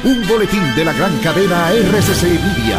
un boletín de la gran cadena RCC Media.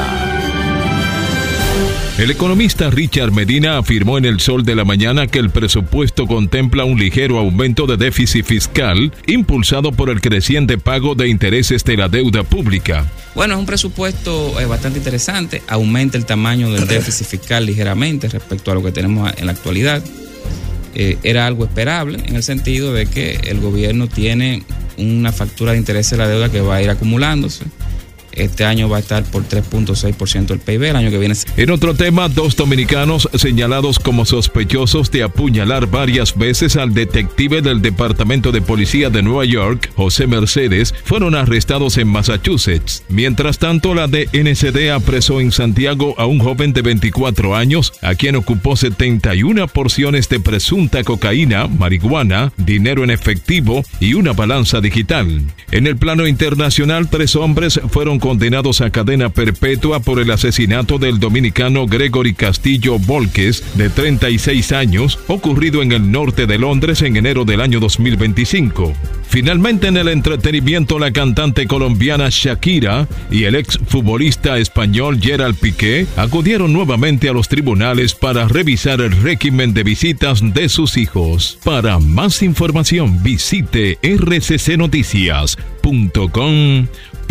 El economista Richard Medina afirmó en El Sol de la Mañana que el presupuesto contempla un ligero aumento de déficit fiscal impulsado por el creciente pago de intereses de la deuda pública. Bueno, es un presupuesto bastante interesante, aumenta el tamaño del déficit fiscal ligeramente respecto a lo que tenemos en la actualidad. Era algo esperable en el sentido de que el gobierno tiene una factura de interés de la deuda que va a ir acumulándose. Este año va a estar por 3.6% del PIB, el año que viene. En otro tema, 2 dominicanos señalados como sospechosos de apuñalar varias veces al detective del Departamento de Policía de Nueva York, José Mercedes, fueron arrestados en Massachusetts. Mientras tanto, la DNCD apresó en Santiago a un joven de 24 años, a quien ocupó 71 porciones de presunta cocaína, marihuana, dinero en efectivo y una balanza digital. En el plano internacional, 3 hombres fueron condenados a cadena perpetua por el asesinato del dominicano Gregory Castillo Volques, de 36 años, ocurrido en el norte de Londres en enero del año 2025. Finalmente, en el entretenimiento, la cantante colombiana Shakira y el exfutbolista español Gerard Piqué acudieron nuevamente a los tribunales para revisar el régimen de visitas de sus hijos. Para más información, visite rccnoticias.com.do,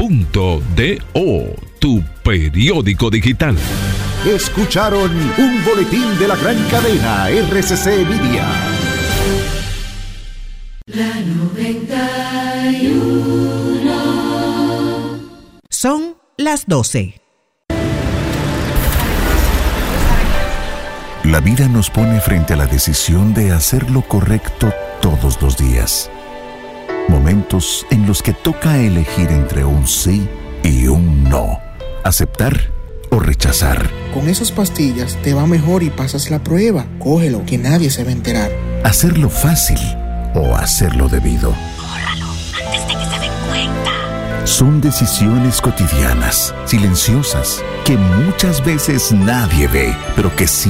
tu periódico digital. Escucharon un boletín de la gran cadena RCC Media. La 91. Son las 12. La vida nos pone frente a la decisión de hacer lo correcto todos los días. Momentos en los que toca elegir entre un sí y un no. Aceptar o rechazar. Con esas pastillas te va mejor y pasas la prueba. Cógelo, que nadie se va a enterar. Hacerlo fácil o hacerlo debido. Córralo, antes de que se den cuenta. Son decisiones cotidianas, silenciosas, que muchas veces nadie ve, pero que sí